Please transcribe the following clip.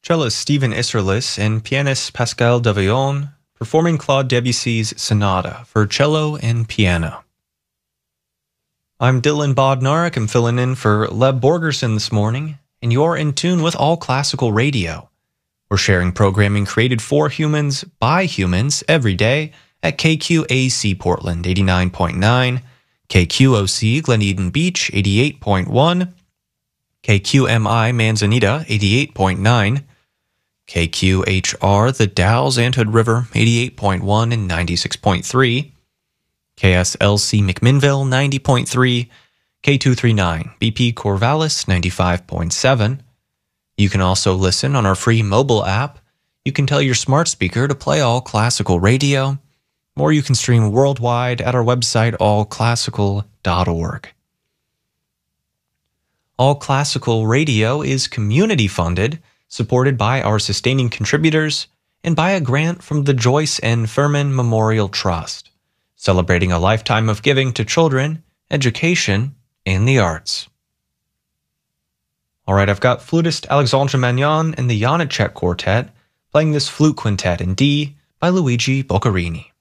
cellist Stephen Isserlis and pianist Pascal Davillon performing Claude Debussy's Sonata for cello and piano. I'm Dylan Bodnar. I'm filling in for Leb Borgerson this morning, and you're in tune with All Classical Radio. We're sharing programming created for humans by humans every day at KQAC Portland 89.9, KQOC Gleneden Beach 88.1, KQMI Manzanita 88.9, KQHR The Dalles Anthood River 88.1 and 96.3, KSLC McMinnville 90.3, K239 BP Corvallis 95.7. You can also listen on our free mobile app. You can tell your smart speaker to play All Classical Radio, or you can stream worldwide at our website allclassical.org. All Classical Radio is community funded, supported by our sustaining contributors, and by a grant from the Joyce N. Furman Memorial Trust, celebrating a lifetime of giving to children, education, and the arts. All right, I've got flutist Alexandre Magnan and the Janáček Quartet playing this flute quintet in D by Luigi Boccherini.